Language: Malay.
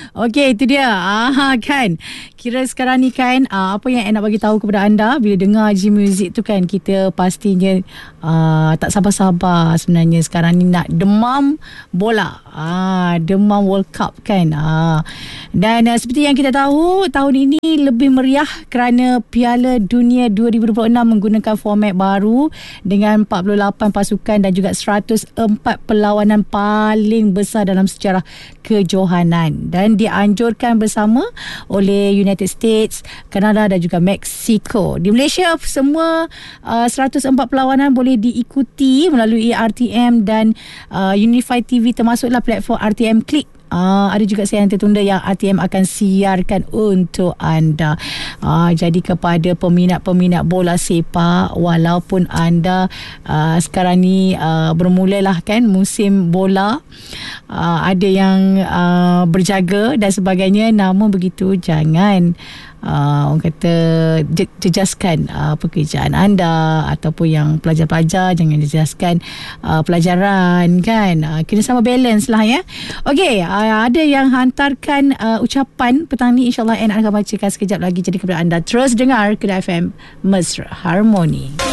Okey, itu dia. Kan. Kira sekarang ni kan, apa yang nak bagi tahu kepada anda, bila dengar G Music tu kan, kita pastinya tak sabar-sabar sebenarnya sekarang ni nak demam bola. Demam World Cup kan. Dan seperti yang kita tahu, tahun ini lebih meriah kerana Piala Dunia 2026 menggunakan format baru dengan 48 pasukan dan juga 104 perlawanan paling besar dalam sejarah kejohanan, dan dianjurkan bersama oleh United States, Kanada dan juga Mexico. Di Malaysia semua 104 perlawanan boleh diikuti melalui RTM dan Unify TV, termasuklah platform RTM Click. Ada juga saya yang tertunda yang RTM akan siarkan untuk anda. Jadi kepada peminat-peminat bola sepak, walaupun anda sekarang ni bermulalah kan musim bola, ada yang berjaga dan sebagainya, namun begitu jangan orang kata jejaskan pekerjaan anda, ataupun yang pelajar-pelajar jangan jejaskan pelajaran kan. Kena sama balance lah ya. Okey, ada yang hantarkan ucapan petang ni, insyaAllah Anne akan bacakan sekejap lagi. Jadi kepada anda, terus dengar Kedah FM Mesra Harmoni.